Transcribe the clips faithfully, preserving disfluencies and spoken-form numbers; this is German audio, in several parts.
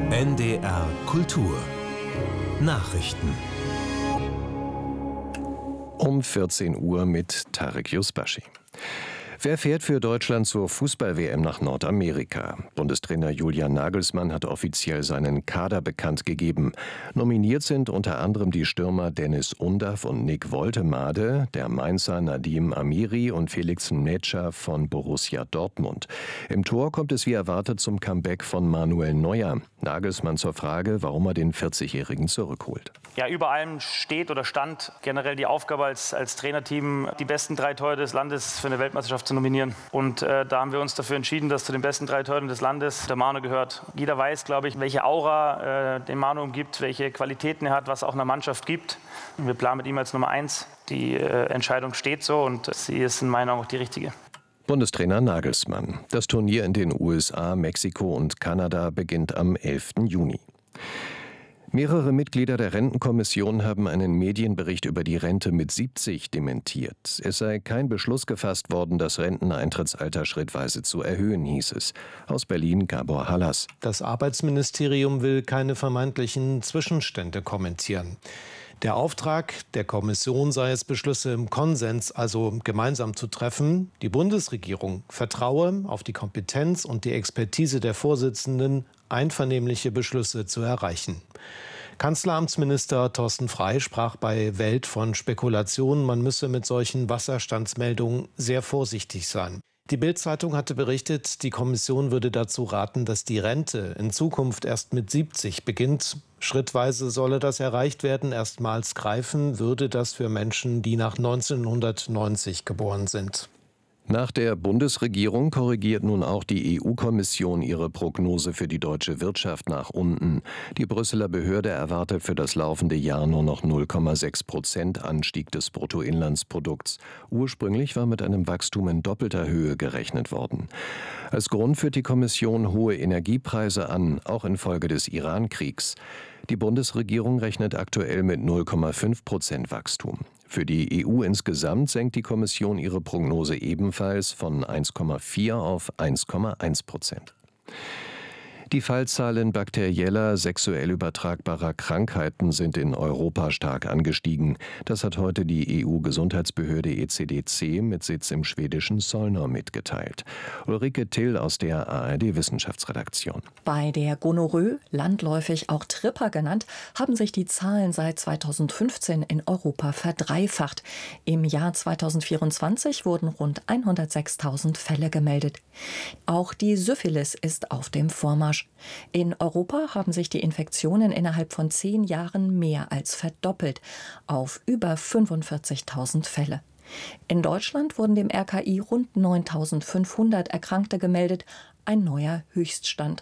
N D R Kultur Nachrichten Um vierzehn Uhr mit Tarek Yusbashi. Wer fährt für Deutschland zur Fußball-W M nach Nordamerika? Bundestrainer Julian Nagelsmann hat offiziell seinen Kader bekannt gegeben. Nominiert sind unter anderem die Stürmer Dennis Undaff und Nick Woltemade, der Mainzer Nadim Amiri und Felix Nmecha von Borussia Dortmund. Im Tor kommt es wie erwartet zum Comeback von Manuel Neuer. Nagelsmann zur Frage, warum er den vierzigjährigen zurückholt. Ja, über allem steht oder stand generell die Aufgabe als, als Trainerteam, die besten drei Torhüter des Landes für eine Weltmeisterschaft zu nominieren. Und äh, da haben wir uns dafür entschieden, dass zu den besten drei Torhütern des Landes der Manu gehört. Jeder weiß, glaube ich, welche Aura äh, den Manu umgibt, welche Qualitäten er hat, was auch einer Mannschaft gibt. Wir planen mit ihm als Nummer eins. Die äh, Entscheidung steht so und sie ist in meinen Augen auch die richtige. Bundestrainer Nagelsmann. Das Turnier in den U S A, Mexiko und Kanada beginnt am elften Juni. Mehrere Mitglieder der Rentenkommission haben einen Medienbericht über die Rente mit siebzig dementiert. Es sei kein Beschluss gefasst worden, das Renteneintrittsalter schrittweise zu erhöhen, hieß es. Aus Berlin Gabor Hallas. Das Arbeitsministerium will keine vermeintlichen Zwischenstände kommentieren. Der Auftrag der Kommission sei es, Beschlüsse im Konsens, also gemeinsam zu treffen. Die Bundesregierung vertraue auf die Kompetenz und die Expertise der Vorsitzenden, einvernehmliche Beschlüsse zu erreichen. Kanzleramtsminister Thorsten Frey sprach bei Welt von Spekulationen, man müsse mit solchen Wasserstandsmeldungen sehr vorsichtig sein. Die Bild-Zeitung hatte berichtet, die Kommission würde dazu raten, dass die Rente in Zukunft erst mit siebzig beginnt. Schrittweise solle das erreicht werden. Erstmals greifen würde das für Menschen, die nach neunzehnhundertneunzig geboren sind. Nach der Bundesregierung korrigiert nun auch die E U-Kommission ihre Prognose für die deutsche Wirtschaft nach unten. Die Brüsseler Behörde erwartet für das laufende Jahr nur noch null Komma sechs Prozent Anstieg des Bruttoinlandsprodukts. Ursprünglich war mit einem Wachstum in doppelter Höhe gerechnet worden. Als Grund führt die Kommission hohe Energiepreise an, auch infolge des Iran-Kriegs. Die Bundesregierung rechnet aktuell mit null Komma fünf Prozent Wachstum. Für die E U insgesamt senkt die Kommission ihre Prognose ebenfalls von eins Komma vier auf eins Komma eins Prozent. Die Fallzahlen bakterieller, sexuell übertragbarer Krankheiten sind in Europa stark angestiegen. Das hat heute die E U-Gesundheitsbehörde E C D C mit Sitz im schwedischen Solna mitgeteilt. Ulrike Till aus der A R D-Wissenschaftsredaktion. Bei der Gonorrhoe, landläufig auch Tripper genannt, haben sich die Zahlen seit zweitausendfünfzehn in Europa verdreifacht. Im Jahr zweitausendvierundzwanzig wurden rund hundertsechstausend Fälle gemeldet. Auch die Syphilis ist auf dem Vormarsch. In Europa haben sich die Infektionen innerhalb von zehn Jahren mehr als verdoppelt, auf über fünfundvierzigtausend Fälle. In Deutschland wurden dem R K I rund neuntausendfünfhundert Erkrankte gemeldet, ein neuer Höchststand.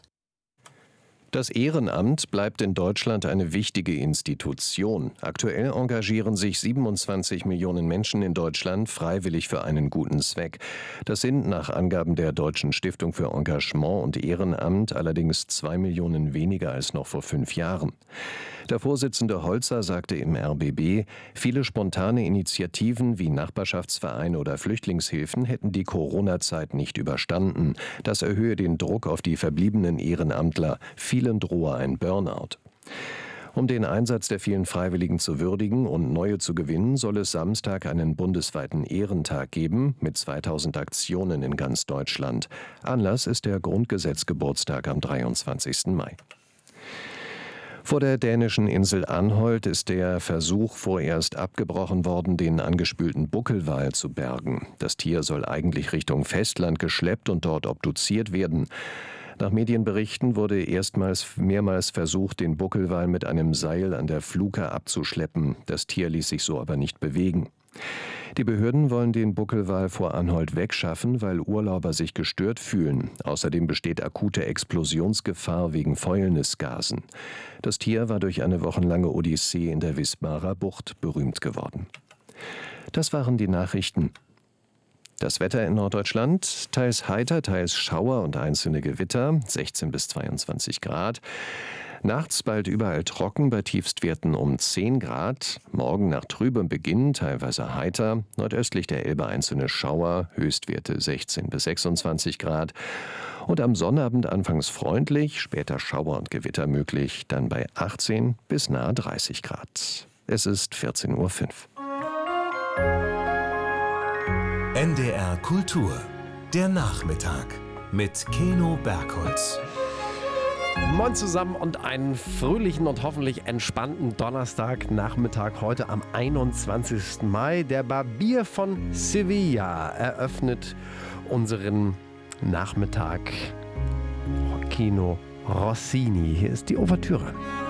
Das Ehrenamt bleibt in Deutschland eine wichtige Institution. Aktuell engagieren sich siebenundzwanzig Millionen Menschen in Deutschland freiwillig für einen guten Zweck. Das sind nach Angaben der Deutschen Stiftung für Engagement und Ehrenamt allerdings zwei Millionen weniger als noch vor fünf Jahren. Der Vorsitzende Holzer sagte im R B B, viele spontane Initiativen wie Nachbarschaftsvereine oder Flüchtlingshilfen hätten die Corona-Zeit nicht überstanden. Das erhöhe den Druck auf die verbliebenen Ehrenamtler. Vielen drohe ein Burnout. Um den Einsatz der vielen Freiwilligen zu würdigen und neue zu gewinnen, soll es Samstag einen bundesweiten Ehrentag geben mit zweitausend Aktionen in ganz Deutschland. Anlass ist der Grundgesetzgeburtstag am dreiundzwanzigsten Mai. Vor der dänischen Insel Anholt ist der Versuch vorerst abgebrochen worden, den angespülten Buckelwal zu bergen. Das Tier soll eigentlich Richtung Festland geschleppt und dort obduziert werden. Nach Medienberichten wurde erstmals mehrmals versucht, den Buckelwal mit einem Seil an der Fluke abzuschleppen. Das Tier ließ sich so aber nicht bewegen. Die Behörden wollen den Buckelwal vor Anholt wegschaffen, weil Urlauber sich gestört fühlen. Außerdem besteht akute Explosionsgefahr wegen Fäulnisgasen. Das Tier war durch eine wochenlange Odyssee in der Wismarer Bucht berühmt geworden. Das waren die Nachrichten. Das Wetter in Norddeutschland, teils heiter, teils Schauer und einzelne Gewitter, sechzehn bis zweiundzwanzig Grad. Nachts bald überall trocken, bei Tiefstwerten um zehn Grad. Morgen nach trübem Beginn teilweise heiter. Nordöstlich der Elbe einzelne Schauer, Höchstwerte sechzehn bis sechsundzwanzig Grad. Und am Sonnabend anfangs freundlich, später Schauer und Gewitter möglich, dann bei achtzehn bis nahe dreißig Grad. Es ist vierzehn Uhr fünf. N D R Kultur, der Nachmittag mit Keno Bergholz. Moin zusammen und einen fröhlichen und hoffentlich entspannten Donnerstagnachmittag heute am einundzwanzigsten Mai. Der Barbier von Sevilla eröffnet unseren Nachmittag. Gioachino Rossini. Hier ist die Ouvertüre.